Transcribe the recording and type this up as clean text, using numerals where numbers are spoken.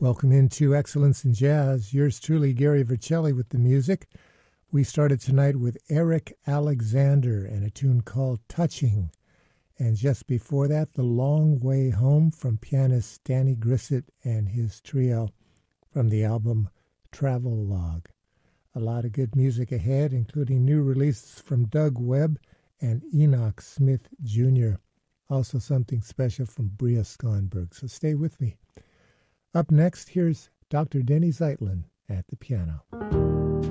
Welcome into Excellence in Jazz. Yours truly, Gary Vercelli, with the music. We started tonight with Eric Alexander and a tune called Touching. And just before that, The Long Way Home from pianist Danny Grissett and his trio from the album Travel Log. A lot of good music ahead, including new releases from Doug Webb and Enoch Smith Jr. Also something special from Bria Skonberg. So stay with me. Up next, here's Dr. Denny Zeitlin at the piano.